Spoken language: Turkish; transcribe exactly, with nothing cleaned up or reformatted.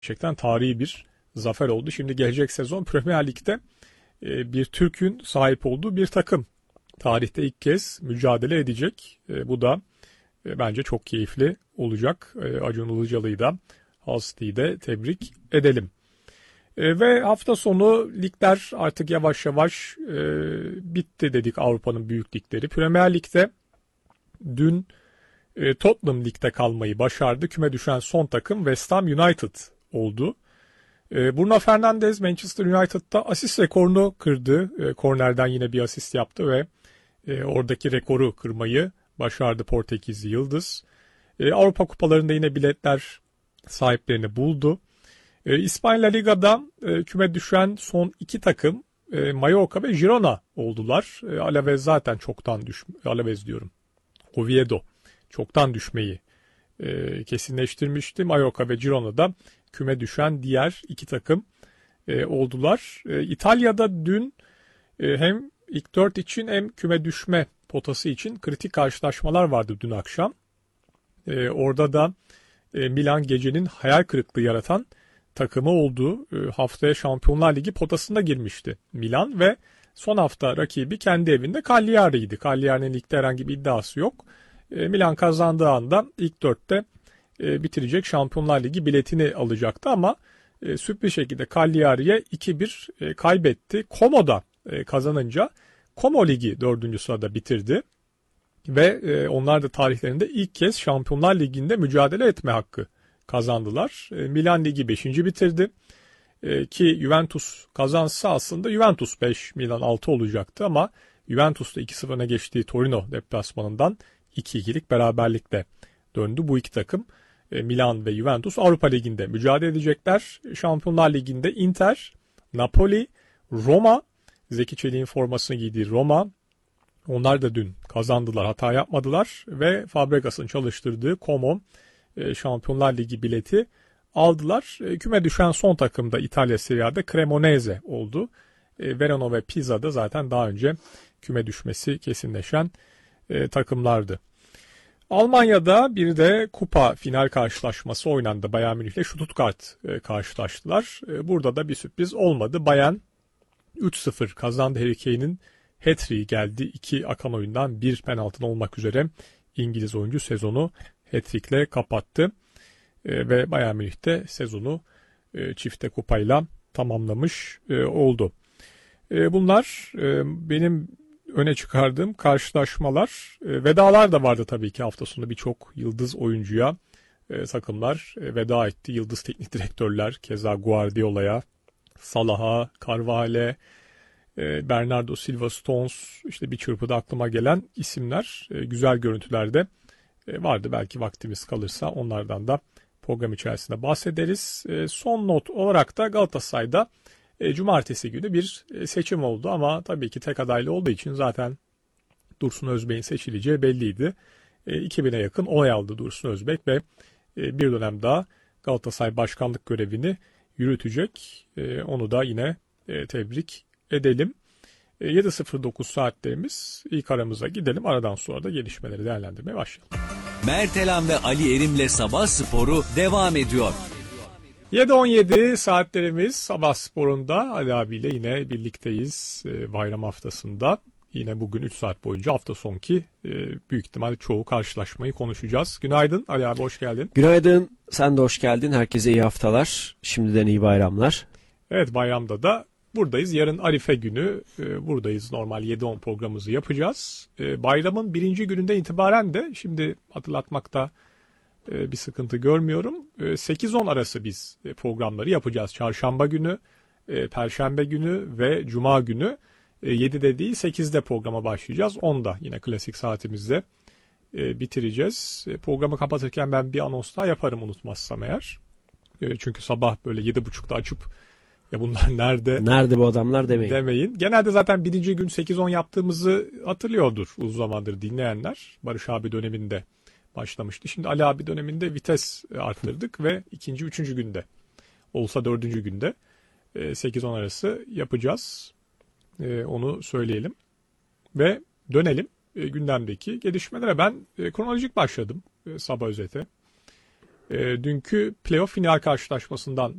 Gerçekten tarihi bir zafer oldu. Şimdi gelecek sezon Premier Lig'de e, bir Türk'ün sahip olduğu bir takım tarihte ilk kez mücadele edecek. E, bu da e, bence çok keyifli olacak. E, Acun Ilıcalı'yı da Hull City'yi de tebrik edelim. E, ve hafta sonu ligler artık yavaş yavaş e, bitti dedik, Avrupa'nın büyük ligleri. Premier Lig'de dün e, Tottenham ligde kalmayı başardı. Küme düşen son takım West Ham United oldu. E, Bruno Fernandes Manchester United'da asist rekorunu kırdı. E, kornerden yine bir asist yaptı ve e, oradaki rekoru kırmayı başardı Portekizli Yıldız. E, Avrupa kupalarında yine biletler sahiplerini buldu. E, İspanya La Liga'da e, küme düşen son iki takım e, Mallorca ve Girona oldular. E, Alaves zaten çoktan düş, Alaves diyorum. Oviedo çoktan düşmeyi e, kesinleştirmişti. Mallorca ve Girona'da küme düşen diğer iki takım e, oldular. E, İtalya'da dün e, hem ilk dört için hem küme düşme potası için kritik karşılaşmalar vardı dün akşam. E, orada da e, Milan gecenin hayal kırıklığı yaratan takımı oldu. E, haftaya Şampiyonlar Ligi potasına girmişti Milan ve son hafta rakibi kendi evinde Cagliari'ydi. Cagliari'nin ligde herhangi bir iddiası yok. E, Milan kazandığı anda ilk dörtte e, bitirecek, Şampiyonlar Ligi biletini alacaktı ama e, sürpriz şekilde Cagliari'ye iki bir e, kaybetti. Como'da e, kazanınca Como Ligi dördüncü sırada bitirdi ve e, onlar da tarihlerinde ilk kez Şampiyonlar Ligi'nde mücadele etme hakkı kazandılar. E, Milan Ligi beşinci bitirdi. E, ki Juventus kazansa aslında Juventus beş, Milan altı olacaktı ama Juventus'ta iki sıfır öne geçtiği Torino deplasmanından iki ikilik beraberlikle döndü. Bu iki takım e, Milan ve Juventus Avrupa Ligi'nde mücadele edecekler. Şampiyonlar Ligi'nde Inter, Napoli, Roma, Zeki Çelik'in formasını giydiği Roma, onlar da dün kazandılar, hata yapmadılar ve Fabregas'ın çalıştırdığı Como e, Şampiyonlar Ligi bileti aldılar. E, küme düşen son takım da İtalya Serie A'da Cremonese oldu. E, Verona ve Pisa da zaten daha önce küme düşmesi kesinleşen e, takımlardı. Almanya'da bir de kupa final karşılaşması oynandı. Bayern Münih ile Stuttgart e, karşılaştılar. E, burada da bir sürpriz olmadı. Bayern üç sıfır kazandı. Harry Kane'in hat-trick'i geldi. İki akan oyundan bir penaltı olmak üzere İngiliz oyuncu sezonu hat-trick'le kapattı. E, ve Bayern Münih de sezonu e, çifte kupayla tamamlamış e, oldu. E, bunlar e, benim öne çıkardığım karşılaşmalar. E, vedalar da vardı tabii ki hafta sonu, birçok yıldız oyuncuya e, takımlar e, veda etti. Yıldız teknik direktörler keza Guardiola'ya, Salah'a, Carvalhal'e, e, Bernardo Silva, Stones, işte bir çırpıda aklıma gelen isimler, e, güzel görüntülerde e, vardı. Belki vaktimiz kalırsa onlardan da program içerisinde bahsederiz. E, son not olarak da Galatasaray'da e, cumartesi günü bir e, seçim oldu ama tabii ki tek adaylı olduğu için zaten Dursun Özbek'in seçileceği belliydi. E, iki bine yakın oy aldı Dursun Özbek ve e, bir dönem daha Galatasaray başkanlık görevini yürütecek. E, onu da yine e, tebrik edelim. E, yedi sıfır dokuz saatlerimiz, ilk aramıza gidelim. Aradan sonra da gelişmeleri değerlendirmeye başlayalım. Mertelan ve Ali Erim'le Sabah Sporu devam ediyor. yedi on yedi saatlerimiz, Sabah Sporu'nda Ali abiyle yine birlikteyiz e, bayram haftasında. Yine bugün üç saat boyunca hafta sonki e, büyük ihtimal çoğu karşılaşmayı konuşacağız. Günaydın Ali abi, hoş geldin. Günaydın, sen de hoş geldin. Herkese iyi haftalar. Şimdiden iyi bayramlar. Evet, bayramda da buradayız. Yarın Arife günü e, buradayız. Normal yedi on programımızı yapacağız. E, bayramın birinci gününden itibaren de, şimdi hatırlatmakta e, bir sıkıntı görmüyorum, E, sekiz on arası biz e, programları yapacağız. Çarşamba günü, e, Perşembe günü ve Cuma günü e, yedide değil sekizde programa başlayacağız. onda yine klasik saatimizde e, bitireceğiz. E, programı kapatırken ben bir anons daha yaparım unutmazsam eğer. E, çünkü sabah böyle yedi buçukta açıp ya bunlar nerede? Nerede bu adamlar demeyin. Demeyin. Genelde zaten birinci gün sekiz on yaptığımızı hatırlıyordur uzun zamandır dinleyenler. Barış abi döneminde başlamıştı. Şimdi Ali abi döneminde vites arttırdık ve ikinci, üçüncü günde olsa dördüncü günde sekiz on arası yapacağız. Onu söyleyelim. Ve dönelim gündemdeki gelişmelere. Ben kronolojik başladım sabah özete. e, dünkü playoff final karşılaşmasından